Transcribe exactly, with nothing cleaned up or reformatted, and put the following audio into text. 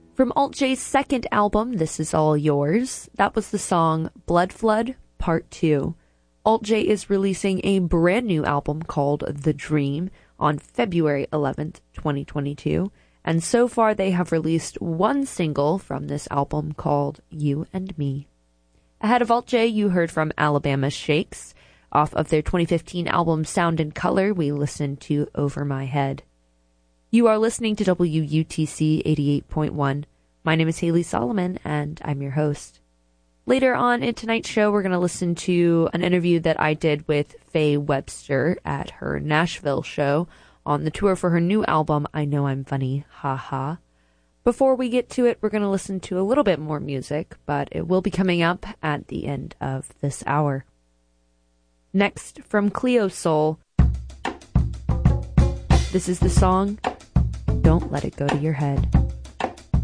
From Alt J's second album, This Is All Yours, that was the song Blood Flood Part two. Alt J is releasing a brand new album called The Dream on February eleventh, twenty twenty-two, and so far they have released one single from this album called You and Me. Ahead of Alt J, you heard from Alabama Shakes. Off of their twenty fifteen album Sound and Color, we listened to Over My Head. You are listening to W U T C eighty-eight point one. My name is Haley Solomon, and I'm your host. Later on in tonight's show, we're going to listen to an interview that I did with Faye Webster at her Nashville show on the tour for her new album, I Know I'm Funny, Ha Ha. Before we get to it, we're going to listen to a little bit more music, but it will be coming up at the end of this hour. Next, from Cleo Soul, this is the song, Don't Let It Go to Your Head.